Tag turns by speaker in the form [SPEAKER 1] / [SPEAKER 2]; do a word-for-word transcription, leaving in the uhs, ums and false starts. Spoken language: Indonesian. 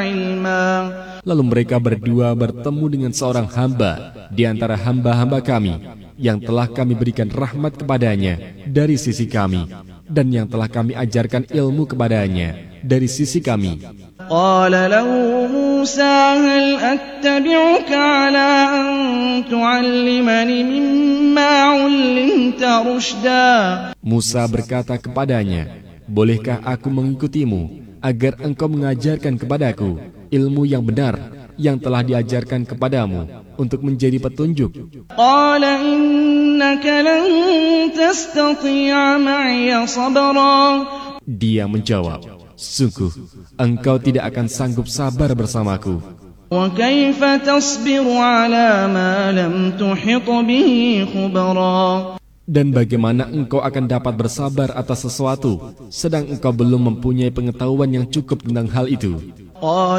[SPEAKER 1] علما.
[SPEAKER 2] Lalu mereka berdua bertemu dengan seorang hamba di antara hamba-hamba kami yang telah kami berikan rahmat kepadanya dari sisi kami dan yang telah kami ajarkan ilmu kepadanya dari sisi kami.
[SPEAKER 1] قال له موسى هل أتبعك على أن تعلمني مما علمت رشدا.
[SPEAKER 2] Musa berkata kepadanya, bolehkah aku mengikutimu agar engkau mengajarkan kepadaku ilmu yang benar yang telah diajarkan kepadamu untuk menjadi petunjuk?
[SPEAKER 1] قال إنك لن تستطيع معي صبرا.
[SPEAKER 2] Dia menjawab, sungguh engkau tidak akan sanggup sabar bersamaku.
[SPEAKER 1] وكيف تصبر على ما لم تحط به خبرا.
[SPEAKER 2] Dan bagaimana engkau akan dapat bersabar atas sesuatu sedang engkau belum mempunyai pengetahuan yang cukup tentang hal itu?